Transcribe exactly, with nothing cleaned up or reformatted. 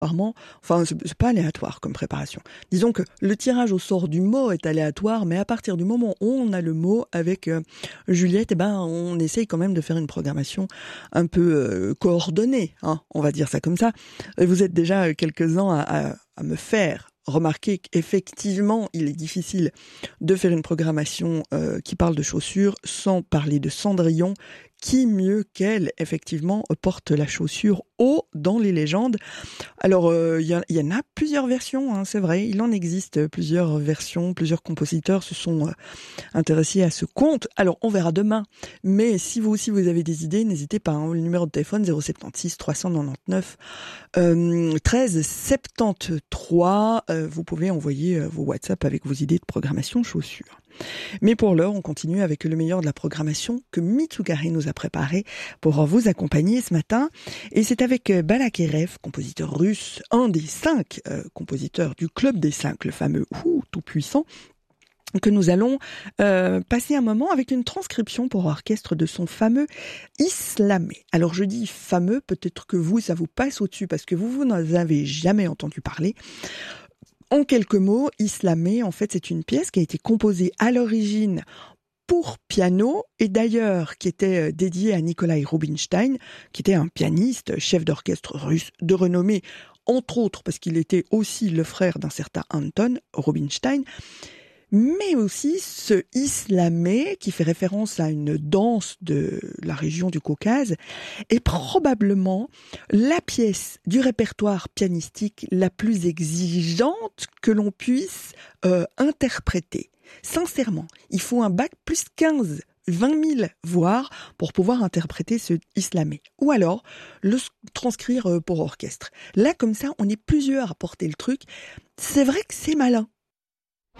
aléatoirement, enfin c'est, c'est pas aléatoire comme préparation. Disons que le tirage au sort du mot est aléatoire, mais à partir du moment où on a le mot avec euh, Juliette, eh ben on essaye quand même de faire une programmation un peu euh, coordonnée, hein, on va dire ça comme ça. Et vous êtes déjà quelques-uns à, à, à me faire remarquer qu'effectivement, il est difficile de faire une programmation euh, qui parle de chaussures sans parler de Cendrillon. Qui mieux qu'elle, effectivement, porte la chaussure haut dans les légendes. Alors, il euh, y, y en a plusieurs versions, hein, c'est vrai. Il en existe plusieurs versions. Plusieurs compositeurs se sont euh, intéressés à ce conte. Alors, on verra demain. Mais si vous aussi, vous avez des idées, n'hésitez pas. Hein, le numéro de téléphone, zéro sept six trois cent quatre-vingt-dix-neuf euh, treize soixante-treize. Euh, vous pouvez envoyer euh, vos WhatsApp avec vos idées de programmation chaussures. Mais pour l'heure, on continue avec le meilleur de la programmation que Mitsugari nous a préparé pour vous accompagner ce matin. Et c'est avec Balakirev, compositeur russe, un des cinq euh, compositeurs du Club des cinq, le fameux Ouh, tout-puissant, que nous allons euh, passer un moment avec une transcription pour orchestre de son fameux Islamé. Alors je dis fameux, peut-être que vous, ça vous passe au-dessus parce que vous, vous n'en avez jamais entendu parler. En quelques mots, Islamé, en fait, c'est une pièce qui a été composée à l'origine pour piano et d'ailleurs qui était dédiée à Nikolai Rubinstein, qui était un pianiste, chef d'orchestre russe de renommée, entre autres parce qu'il était aussi le frère d'un certain Anton Rubinstein. Mais aussi ce Islamé, qui fait référence à une danse de la région du Caucase, est probablement la pièce du répertoire pianistique la plus exigeante que l'on puisse euh, interpréter. Sincèrement, il faut un bac plus quinze, vingt mille voire pour pouvoir interpréter ce Islamé. Ou alors, le transcrire pour orchestre. Là, comme ça, on est plusieurs à porter le truc. C'est vrai que c'est malin.